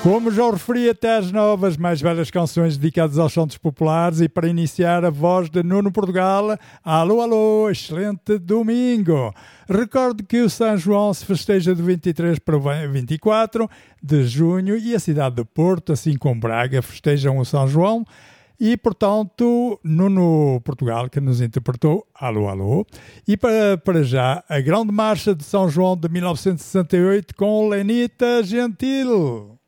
Como já o referi, até às novas, mais velhas canções dedicadas aos santos populares, e para iniciar, a voz de Nuno Portugal. Alô, alô, excelente domingo! Recordo que o São João se festeja de 23 para 24 de junho e a cidade de Porto, assim como Braga, festejam o São João. E, portanto, Nuno Portugal, que nos interpretou, alô, alô. E para já, a Grande Marcha de São João de 1968 com Lenita Gentil.